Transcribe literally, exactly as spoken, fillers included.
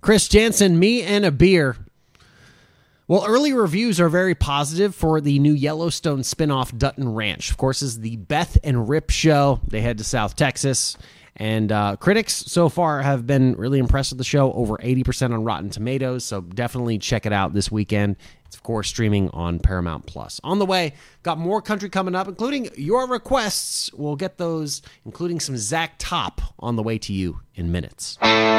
Chris Jansen, Me and a Beer. Well, early reviews are very positive for the new Yellowstone spinoff, Dutton Ranch. Of course, this is the Beth and Rip show. They head to South Texas. And uh, critics so far have been really impressed with the show, over eighty percent on Rotten Tomatoes, so definitely check it out this weekend. It's, of course, streaming on Paramount Plus. On the way, got more country coming up, including your requests. We'll get those, including some Zach Top, on the way to you in minutes.